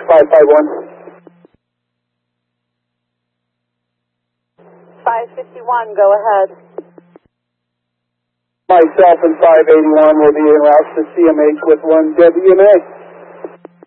551. 551, go ahead. Myself and 581 will be en route to CMH with 1 WMA.